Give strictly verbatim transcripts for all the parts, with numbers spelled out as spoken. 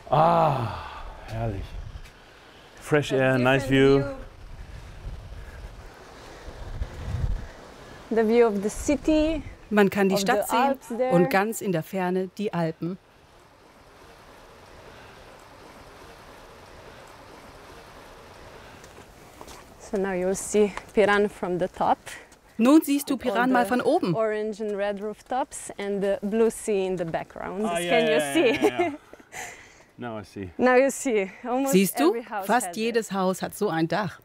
Ah, herrlich. Fresh air, nice view. The view of the city. Man kann die Stadt sehen und ganz in der Ferne die Alpen. So now you'll see Piran from the top. Nun siehst du Piran mal von oben. Orange and red rooftops and the blue sea in the background. Ah, Can yeah, you yeah, see? yeah, yeah. Now I see. Now you see. Almost Siehst du? every house Fast has jedes Haus hat so ein Dach.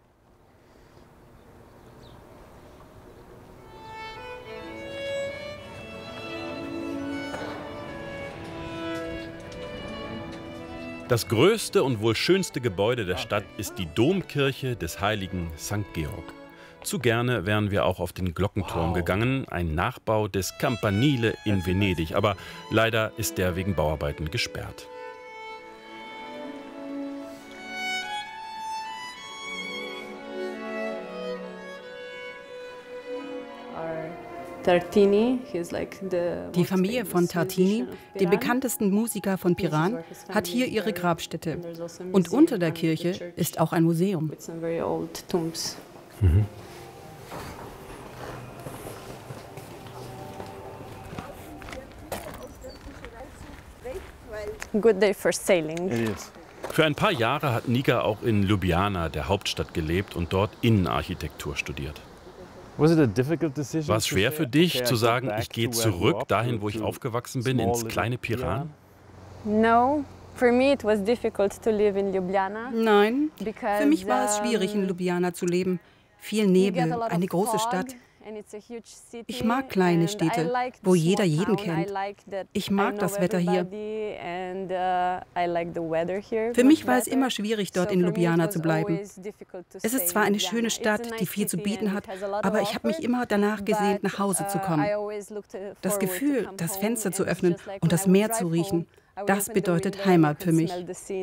Das größte und wohl schönste Gebäude der Stadt ist die Domkirche des heiligen Sankt Georg. Zu gerne wären wir auch auf den Glockenturm gegangen, ein Nachbau des Campanile in Venedig. Aber leider ist der wegen Bauarbeiten gesperrt. Die Familie von Tartini, die bekanntesten Musiker von Piran, hat hier ihre Grabstätte. Und unter der Kirche ist auch ein Museum. Mhm. Good day for sailing. It is. Für ein paar Jahre hat Nika auch in Ljubljana, der Hauptstadt, gelebt und dort Innenarchitektur studiert. Was it a difficult decision? War es schwer für dich zu sagen, ich gehe zurück dahin, wo ich aufgewachsen bin, ins kleine Piran? No, for me it was difficult to live in Ljubljana. Nein, für mich war es schwierig, in Ljubljana zu leben. Viel Nebel, eine große Stadt. Ich mag kleine Städte, wo jeder jeden kennt. Ich mag das Wetter hier. Für mich war es immer schwierig, dort in Ljubljana zu bleiben. Es ist zwar eine schöne Stadt, die viel zu bieten hat, aber ich habe mich immer danach gesehnt, nach Hause zu kommen. Das Gefühl, das Fenster zu öffnen und das Meer zu riechen, das bedeutet Heimat für mich.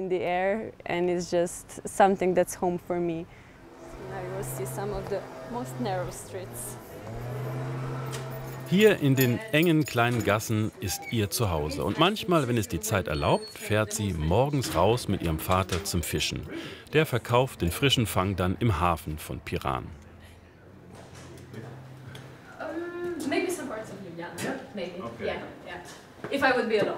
Hier in den engen kleinen Gassen ist ihr Zuhause. Und manchmal, wenn es die Zeit erlaubt, fährt sie morgens raus mit ihrem Vater zum Fischen. Der verkauft den frischen Fang dann im Hafen von Piran. Um, maybe some parts of Ljubljana. Yeah? Maybe. Okay. Yeah, yeah. If I would be alone.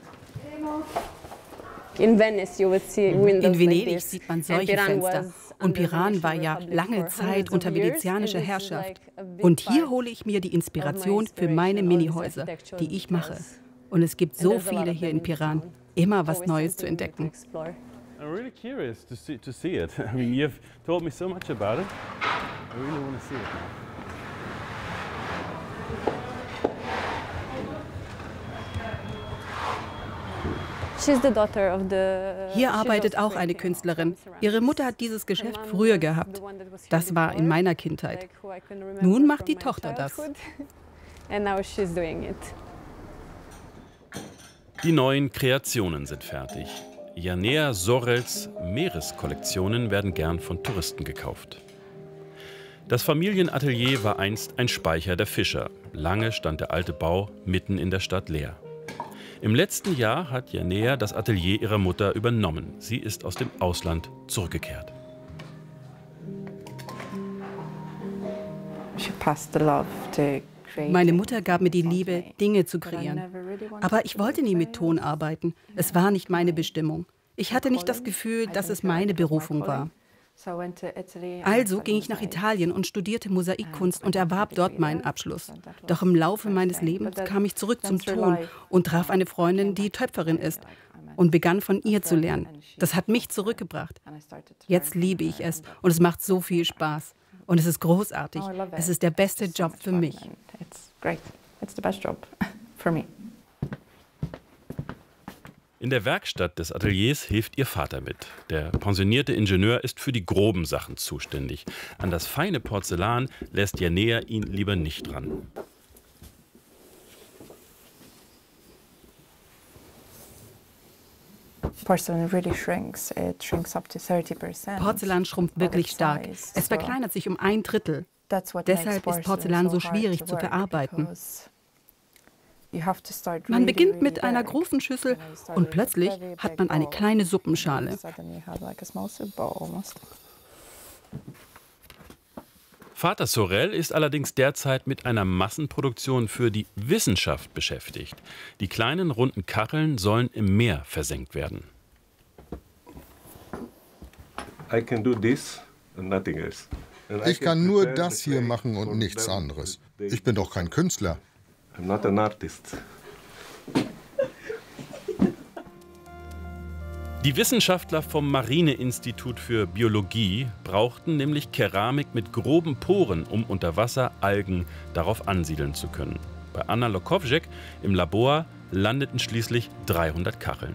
In Venice you would see windows In Venedig like this. sieht man solche Fenster. Und Piran war ja lange Zeit unter venezianischer Herrschaft. Und hier hole ich mir die Inspiration für meine Minihäuser, die ich mache. Und es gibt so viele hier in Piran, immer was Neues zu entdecken. I'm really curious to see, to see it. I mean, you've told me so much about it. I really want to see it now. Hier arbeitet auch eine Künstlerin. Ihre Mutter hat dieses Geschäft früher gehabt. Das war in meiner Kindheit. Nun macht die Tochter das. Die neuen Kreationen sind fertig. Janea Sorels Meereskollektionen werden gern von Touristen gekauft. Das Familienatelier war einst ein Speicher der Fischer. Lange stand der alte Bau mitten in der Stadt leer. Im letzten Jahr hat Janea das Atelier ihrer Mutter übernommen. Sie ist aus dem Ausland zurückgekehrt. Meine Mutter gab mir die Liebe, Dinge zu kreieren. Aber ich wollte nie mit Ton arbeiten. Es war nicht meine Bestimmung. Ich hatte nicht das Gefühl, dass es meine Berufung war. Also ging ich nach Italien und studierte Mosaikkunst und erwarb dort meinen Abschluss. Doch im Laufe meines Lebens kam ich zurück zum Ton und traf eine Freundin, die Töpferin ist, und begann von ihr zu lernen. Das hat mich zurückgebracht. Jetzt liebe ich es und es macht so viel Spaß. Und es ist großartig. Es ist der beste Job für mich. In der Werkstatt des Ateliers hilft ihr Vater mit. Der pensionierte Ingenieur ist für die groben Sachen zuständig. An das feine Porzellan lässt Janea ihn lieber nicht ran. Porzellan schrumpft wirklich stark. Es verkleinert sich um ein Drittel. Deshalb ist Porzellan so schwierig zu verarbeiten. Man beginnt mit einer großen Schüssel und plötzlich hat man eine kleine Suppenschale. Vater Sorel ist allerdings derzeit mit einer Massenproduktion für die Wissenschaft beschäftigt. Die kleinen runden Kacheln sollen im Meer versenkt werden. Ich kann nur das hier machen und nichts anderes. Ich bin doch kein Künstler. Die Wissenschaftler vom Marineinstitut für Biologie brauchten nämlich Keramik mit groben Poren, um unter Wasser Algen darauf ansiedeln zu können. Bei Anna Lokowczyk im Labor landeten schließlich dreihundert Kacheln.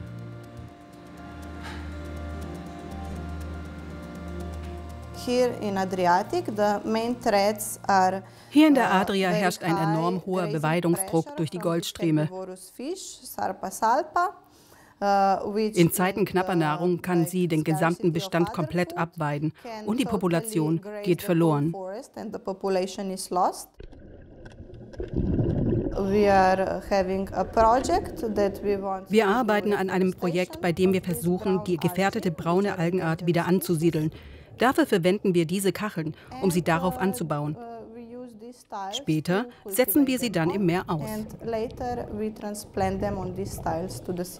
Hier in der Adria herrscht ein enorm hoher Beweidungsdruck durch die Goldstreme. In Zeiten knapper Nahrung kann sie den gesamten Bestand komplett abweiden und die Population geht verloren. Wir arbeiten an einem Projekt, bei dem wir versuchen, die gefährdete braune Algenart wieder anzusiedeln. Dafür verwenden wir diese Kacheln, um sie darauf anzubauen. Später setzen wir sie dann im Meer aus.